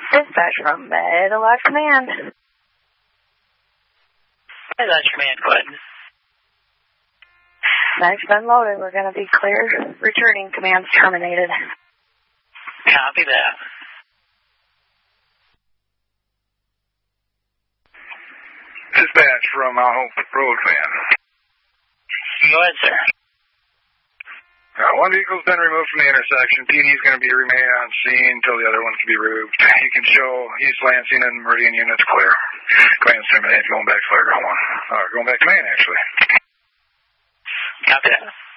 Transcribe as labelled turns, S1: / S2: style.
S1: Dispatch from Meadowlark Command.
S2: Meadowlark Command, go ahead.
S1: Mag's been loaded. We're going to be clear. Returning. Command's terminated.
S2: Copy that.
S3: Dispatch from Mount Hope Road Command.
S2: Go ahead, sir.
S3: One vehicle's been removed from the intersection. P&E's going to be remain on scene until the other one can be removed. You can show East Lansing and Meridian units clear. Command's terminated. Going back to Fire Ground 1. Going back to main, actually.
S2: Copy that.